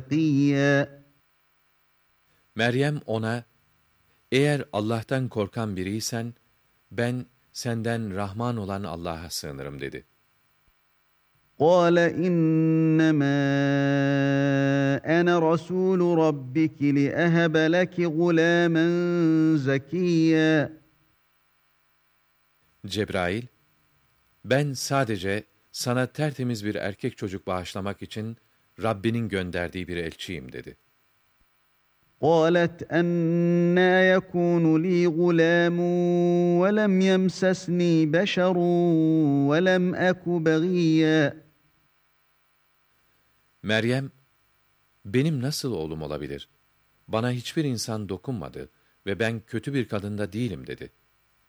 تقيا. Meryem ona, eğer Allah'tan korkan biriysen, ben senden Rahman olan Allah'a sığınırım dedi. قال إنما أنا رسول ربك لأهب لك غلاما زكيا. Cebrail, ben sadece sana tertemiz bir erkek çocuk bağışlamak için Rabbinin gönderdiği bir elçiyim dedi. قالت أنى يكون لي غلام ولم يمسسني بشر ولم أك بغيا. Meryem, benim nasıl oğlum olabilir? Bana hiçbir insan dokunmadı ve ben kötü bir kadın da değilim dedi.